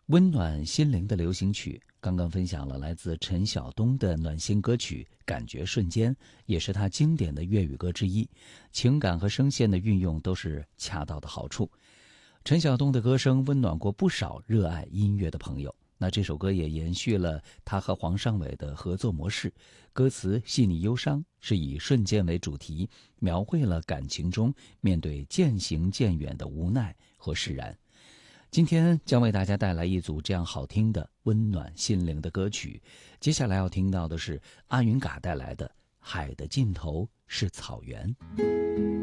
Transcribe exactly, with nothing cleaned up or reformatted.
温暖心灵的流行曲，刚刚分享了来自陈晓东的暖心歌曲《感觉瞬间》，也是他经典的粤语歌之一，情感和声线的运用都是恰到的好处。陈晓东的歌声温暖过不少热爱音乐的朋友，那这首歌也延续了他和黄尚伟的合作模式，歌词细腻忧伤，是以瞬间为主题，描绘了感情中面对渐行渐远的无奈和释然。今天将为大家带来一组这样好听的温暖心灵的歌曲，接下来要听到的是阿云嘎带来的《海的尽头是草原》。